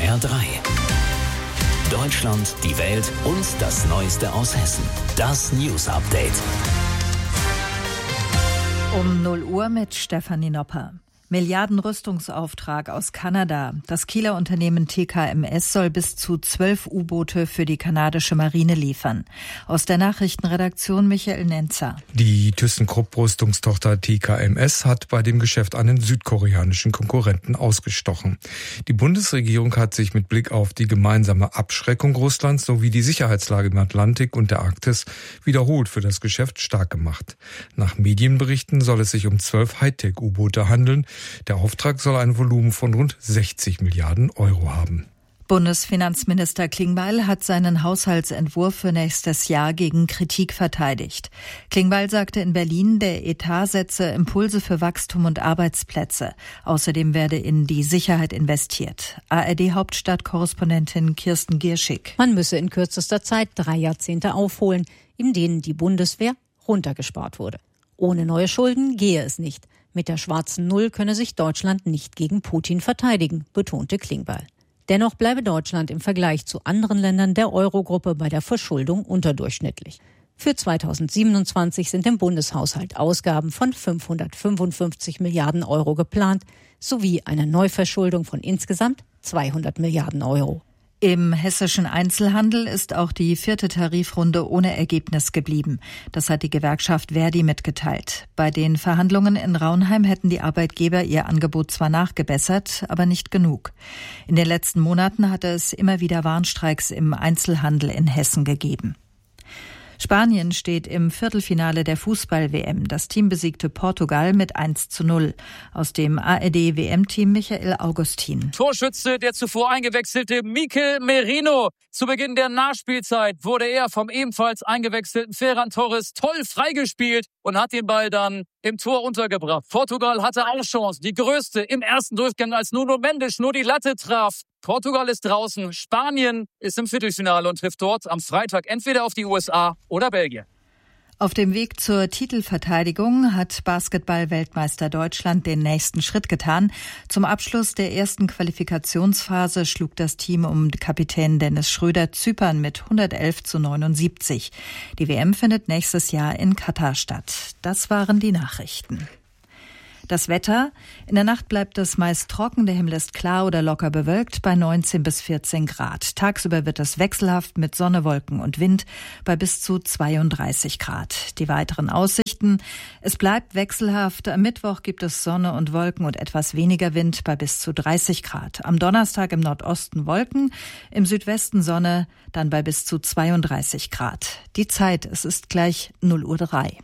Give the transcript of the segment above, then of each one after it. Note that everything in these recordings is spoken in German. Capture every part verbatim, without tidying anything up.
R drei. Deutschland, die Welt und das Neueste aus Hessen. Das News Update. Um null Uhr mit Stefanie Nopper. Milliarden-Rüstungsauftrag aus Kanada. Das Kieler Unternehmen T K M S soll bis zu zwölf U-Boote für die kanadische Marine liefern. Aus der Nachrichtenredaktion Michael Nenzer. Die ThyssenKrupp-Rüstungstochter T K M S hat bei dem Geschäft einen südkoreanischen Konkurrenten ausgestochen. Die Bundesregierung hat sich mit Blick auf die gemeinsame Abschreckung Russlands sowie die Sicherheitslage im Atlantik und der Arktis wiederholt für das Geschäft stark gemacht. Nach Medienberichten soll es sich um zwölf Hightech-U-Boote handeln. Der Auftrag soll ein Volumen von rund sechzig Milliarden Euro haben. Bundesfinanzminister Klingbeil hat seinen Haushaltsentwurf für nächstes Jahr gegen Kritik verteidigt. Klingbeil sagte in Berlin, der Etat setze Impulse für Wachstum und Arbeitsplätze. Außerdem werde in die Sicherheit investiert. A R D-Hauptstadtkorrespondentin Kirsten Gierschig. Man müsse in kürzester Zeit drei Jahrzehnte aufholen, in denen die Bundeswehr runtergespart wurde. Ohne neue Schulden gehe es nicht. Mit der schwarzen Null könne sich Deutschland nicht gegen Putin verteidigen, betonte Klingbeil. Dennoch bleibe Deutschland im Vergleich zu anderen Ländern der Eurogruppe bei der Verschuldung unterdurchschnittlich. Für zweitausendsiebenundzwanzig sind im Bundeshaushalt Ausgaben von fünfhundertfünfundfünfzig Milliarden Euro geplant, sowie eine Neuverschuldung von insgesamt zweihundert Milliarden Euro. Im hessischen Einzelhandel ist auch die vierte Tarifrunde ohne Ergebnis geblieben. Das hat die Gewerkschaft Verdi mitgeteilt. Bei den Verhandlungen in Raunheim hätten die Arbeitgeber ihr Angebot zwar nachgebessert, aber nicht genug. In den letzten Monaten hatte es immer wieder Warnstreiks im Einzelhandel in Hessen gegeben. Spanien steht im Viertelfinale der Fußball-W M. Das Team besiegte Portugal mit eins zu null. Aus dem A R D-W M-Team Michael Augustin. Torschütze, der zuvor eingewechselte Mikel Merino. Zu Beginn der Nachspielzeit wurde er vom ebenfalls eingewechselten Ferran Torres toll freigespielt und hat den Ball dann im Tor untergebracht. Portugal hatte auch Chance, die größte im ersten Durchgang, als Nuno Mendes nur die Latte traf. Portugal ist draußen, Spanien ist im Viertelfinale und trifft dort am Freitag entweder auf die U S A oder Belgien. Auf dem Weg zur Titelverteidigung hat Basketball-Weltmeister Deutschland den nächsten Schritt getan. Zum Abschluss der ersten Qualifikationsphase schlug das Team um Kapitän Dennis Schröder Zypern mit hundertelf zu neunundsiebzig. Die W M findet nächstes Jahr in Katar statt. Das waren die Nachrichten. Das Wetter. In der Nacht bleibt es meist trocken, der Himmel ist klar oder locker bewölkt bei neunzehn bis vierzehn Grad. Tagsüber wird es wechselhaft mit Sonne, Wolken und Wind bei bis zu zweiunddreißig Grad. Die weiteren Aussichten. Es bleibt wechselhaft. Am Mittwoch gibt es Sonne und Wolken und etwas weniger Wind bei bis zu dreißig Grad. Am Donnerstag im Nordosten Wolken, im Südwesten Sonne, dann bei bis zu zweiunddreißig Grad. Die Zeit, es ist gleich null Uhr drei.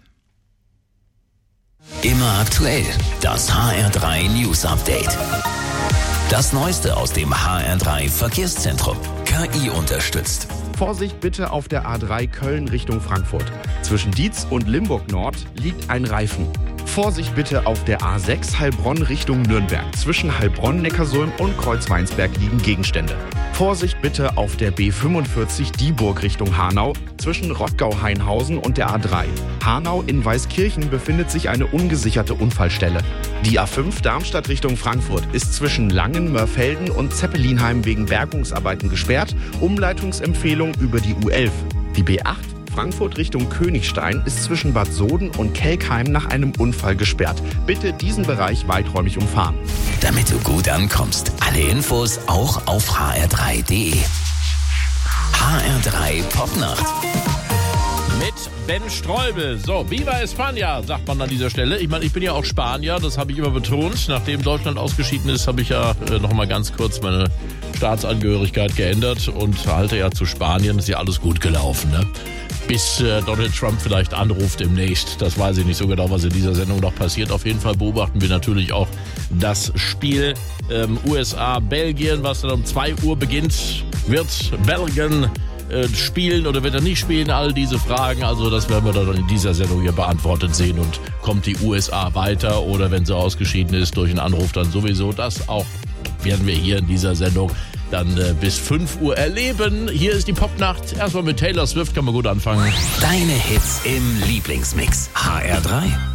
Immer aktuell, das H R drei News Update. Das Neueste aus dem H R drei Verkehrszentrum. K I unterstützt. Vorsicht bitte auf der A drei Köln Richtung Frankfurt. Zwischen Dietz und Limburg Nord liegt ein Reifen. Vorsicht bitte auf der A sechs Heilbronn Richtung Nürnberg. Zwischen Heilbronn, Neckarsulm und Kreuzweinsberg liegen Gegenstände. Vorsicht bitte auf der B fünfundvierzig Dieburg Richtung Hanau. Zwischen Rottgau-Hainhausen und der A drei. Hanau in Weißkirchen befindet sich eine ungesicherte Unfallstelle. Die A fünf Darmstadt Richtung Frankfurt ist zwischen Langen, Mörfelden und Zeppelinheim wegen Bergungsarbeiten gesperrt. Umleitungsempfehlung über die U elf. Die B acht Frankfurt Richtung Königstein ist zwischen Bad Soden und Kelkheim nach einem Unfall gesperrt. Bitte diesen Bereich weiträumig umfahren. Damit du gut ankommst, alle Infos auch auf h r drei punkt d e. H R drei Popnacht. Mit Ben Streubel. So, Viva España, sagt man an dieser Stelle. Ich meine, ich bin ja auch Spanier, das habe ich immer betont. Nachdem Deutschland ausgeschieden ist, habe ich ja äh, noch mal ganz kurz meine Staatsangehörigkeit geändert und halte ja zu Spanien. Ist ja alles gut gelaufen, ne? Bis äh, Donald Trump vielleicht anruft demnächst. Das weiß ich nicht so genau, was in dieser Sendung noch passiert. Auf jeden Fall beobachten wir natürlich auch das Spiel ähm, U S A Belgien, was dann um zwei Uhr beginnt. Wird Belgien äh, spielen oder wird er nicht spielen? All diese Fragen, also das werden wir dann in dieser Sendung hier beantwortet sehen. Und kommt die U S A weiter oder wenn sie ausgeschieden ist durch einen Anruf dann sowieso? Das auch werden wir hier in dieser Sendung dann äh, bis fünf Uhr erleben. Hier ist die Popnacht. Erstmal mit Taylor Swift kann man gut anfangen. Deine Hits im Lieblingsmix. H R drei.